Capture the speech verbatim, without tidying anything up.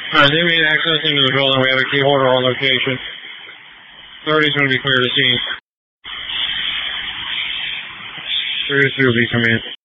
Alright, they made access into the building. We have a key holder on location. thirty is going to be clear to scene. three to two will be command.